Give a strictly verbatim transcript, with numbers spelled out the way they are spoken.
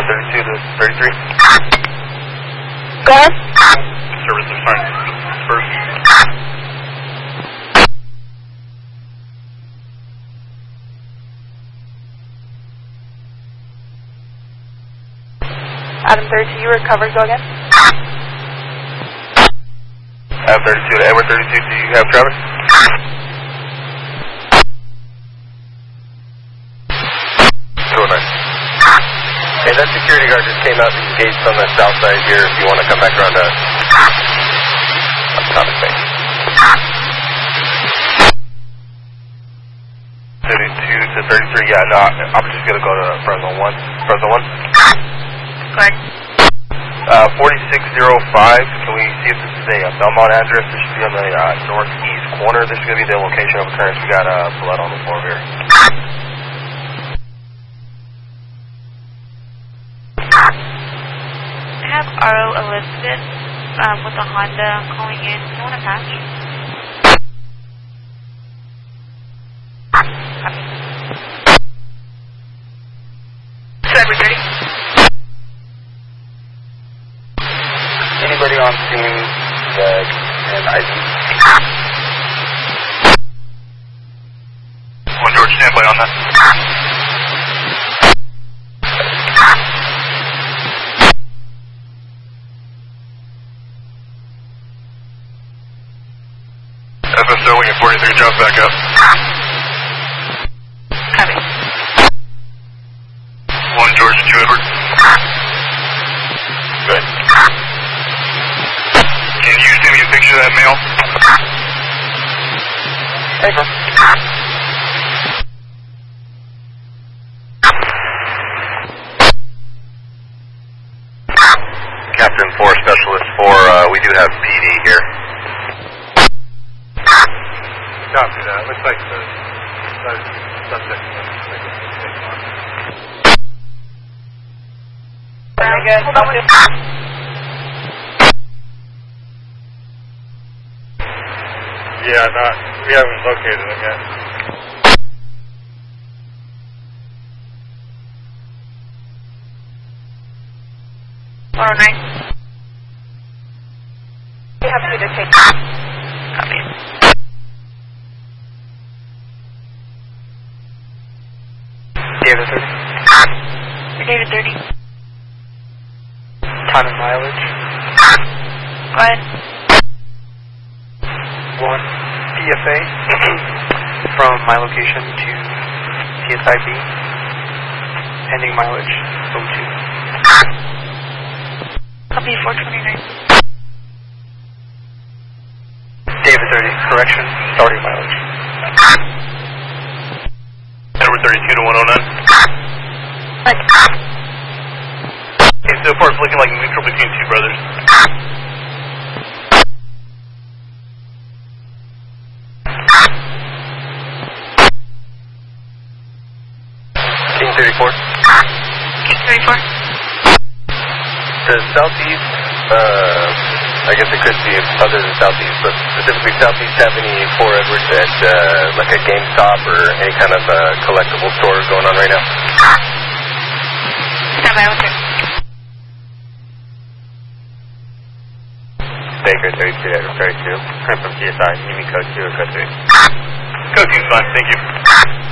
thirty-two to thirty-three. Go ahead. Service is fine. First. Adam thirty-two, you recovered. Go again. Adam thirty-two to Edward thirty-two. Do you have Travis? Hey, that security guard just came out these gates on the south side here if you want to come back around to us. That's not a thing. thirty-two to thirty-three, yeah, no, I'm just going to go to Fresno one. Fresno one? Go ahead. Uh, forty-six oh five, can we see if this is a, a Belmont address? This should be on the uh, northeast corner. This is going to be the location of occurrence. We got uh, blood on the floor here. I have R O Elizabeth um, with a Honda calling in. Do you want to patch? Edward thirty. Anybody on scene that and I D? One George, standby on that. F S O, we get forty-three, drop back up. Copy. One George, two Edward. Good. Can you send me a picture of that mail? Paper. Captain four, Specialist four, uh, we do have P D here. Copy that. Looks like the subject is taken on. Very good. Hold on. Yeah, not, we haven't located him yet. one oh nine. We have to do the tape. Copy. David thirty. David thirty. Time and mileage. Go ahead. One P F A from my location to T S I B. Pending mileage oh two. Copy four twenty-nine. David thirty, correction, starting mileage. Edward thirty-two to one oh nine. Okay, so far it's looking like neutral between two brothers. King thirty-four. King thirty-four. The southeast, uh, I guess it could be other than southeast, but specifically southeast have any four Edwards at, uh, like a GameStop or any kind of, uh, collectible store going on right now? Stand by, one second. Baker thirty-two, Edward thirty-two. I'm from G S I. You mean code two or code three? Code two's fine, thank you.